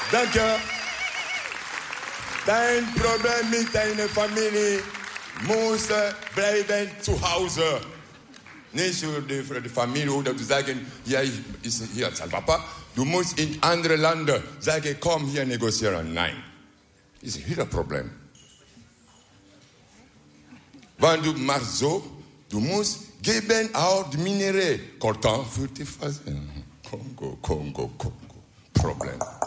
Danke. Dein Problem mit deiner Familie muss bleiben zu Hause. Nicht für die Familie oder zu sagen, hier ist hier Papa. Du musst in andere Länder sagen, komm hier negozieren. Nein. Das ist wieder ein Problem. Wenn du machst so, du musst geben auch die Minerais. Coltan für die Phase. Kongo. Problem.